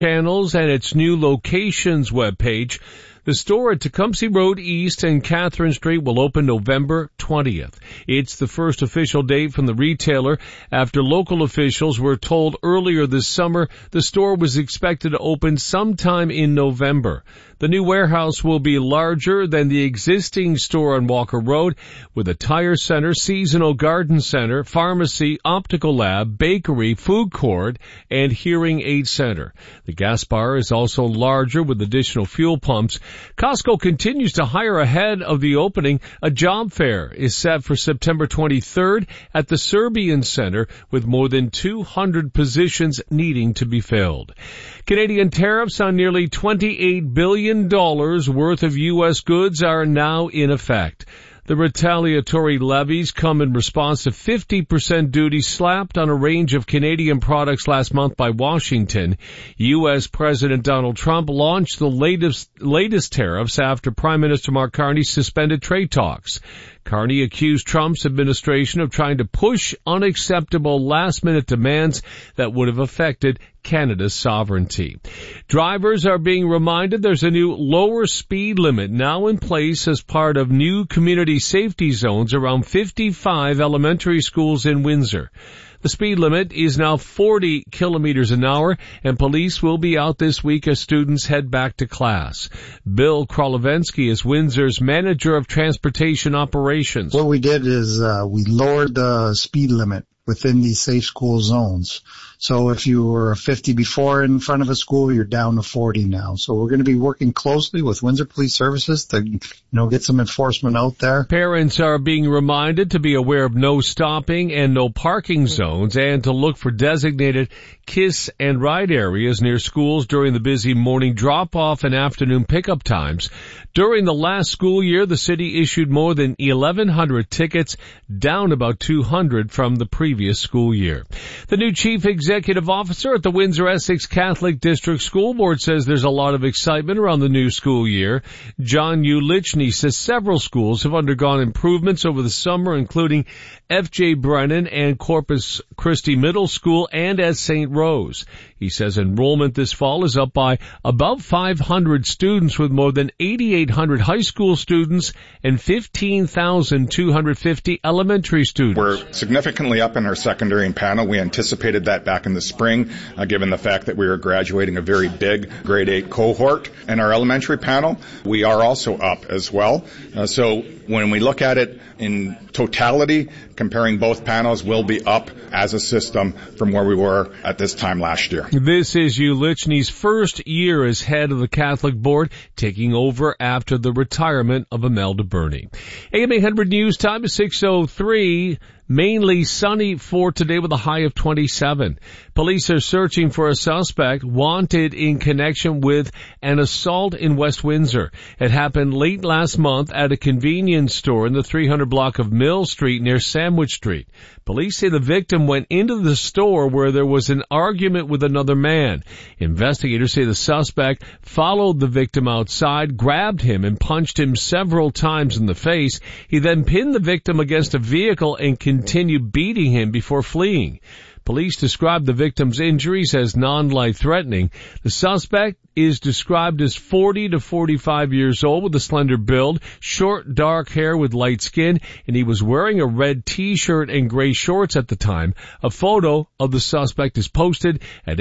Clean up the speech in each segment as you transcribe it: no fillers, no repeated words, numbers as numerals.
channels and its new locations webpage. The store at Tecumseh Road East and Catherine Street will open November 20th. It's the first official date from the retailer after local officials were told earlier this summer the store was expected to open sometime in November. The new warehouse will be larger than the existing store on Walker Road, with a tire center, seasonal garden center, pharmacy, optical lab, bakery, food court, and hearing aid center. The gas bar is also larger with additional fuel pumps. Costco continues to hire ahead of the opening. A job fair is set for September 23rd at the Serbian Center, with more than 200 positions needing to be filled. Canadian tariffs on nearly $28 billion worth of U.S. goods are now in effect. The retaliatory levies come in response to 50% duty slapped on a range of Canadian products last month by Washington. U.S. President Donald Trump launched the latest tariffs after Prime Minister Mark Carney suspended trade talks. Carney accused Trump's administration of trying to push unacceptable last-minute demands that would have affected Canada's sovereignty. Drivers are being reminded there's a new lower speed limit now in place as part of new community safety zones around 55 elementary schools in Windsor. The speed limit is now 40 kilometers an hour, and police will be out this week as students head back to class. Bill Krolowensky is Windsor's manager of transportation operations. What we did is we lowered the speed limit within these safe school zones. So if you were 50 before in front of a school, you're down to 40 now. So we're going to be working closely with Windsor Police Services to, get some enforcement out there. Parents are being reminded to be aware of no stopping and no parking zones and to look for designated kiss and ride areas near schools during the busy morning drop-off and afternoon pickup times. During the last school year, the city issued more than 1,100 tickets, down about 200 from the previous school year. The new chief executive officer at the Windsor-Essex Catholic District School Board says there's a lot of excitement around the new school year. John Ulichny says several schools have undergone improvements over the summer, including F.J. Brennan and Corpus Christi Middle School and at St. Rose. He says enrollment this fall is up by about 500 students, with more than 8,800 high school students and 15,250 elementary students. We're significantly up in our secondary and panel. We anticipated that back in the spring, given the fact that we were graduating a very big grade 8 cohort. In our elementary panel, we are also up as well. So when we look at it in totality, comparing both panels, we'll be up as a system from where we were at this time last year. This is Ulichny's first year as head of the Catholic Board, taking over after the retirement of Imelda Burney. AM 800 News Time is 6:03. Mainly sunny for today with a high of 27. Police are searching for a suspect wanted in connection with an assault in West Windsor. It happened late last month at a convenience store in the 300 block of Mill Street near Sandwich Street. Police say the victim went into the store where there was an argument with another man. Investigators say the suspect followed the victim outside, grabbed him, and punched him several times in the face. He then pinned the victim against a vehicle and continued beating him before fleeing. Police described the victim's injuries as non-life-threatening. The suspect is described as 40 to 45 years old with a slender build, short dark hair with light skin, and he was wearing a red t-shirt and gray shorts at the time. A photo of the suspect is posted at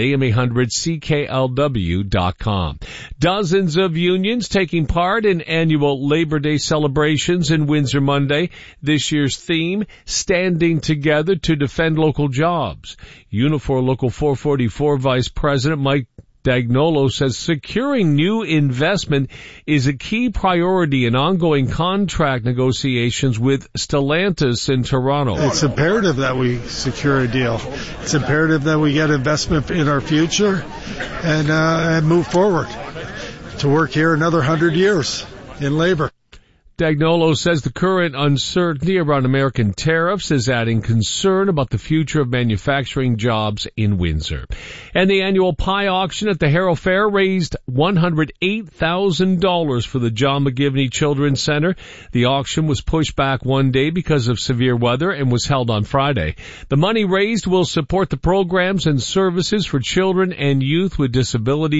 am800cklw.com. Dozens of unions taking part in annual Labor Day celebrations in Windsor Monday. This year's theme, Standing Together to Defend Local Jobs. Unifor Local 444 Vice President Mike Dagnolo says securing new investment is a key priority in ongoing contract negotiations with Stellantis in Toronto. It's imperative that we secure a deal. It's imperative that we get investment in our future and move forward to work here another 100 years in labor. Dagnolo says the current uncertainty around American tariffs is adding concern about the future of manufacturing jobs in Windsor. And the annual pie auction at the Harrow Fair raised $108,000 for the John McGivney Children's Center. The auction was pushed back one day because of severe weather and was held on Friday. The money raised will support the programs and services for children and youth with disabilities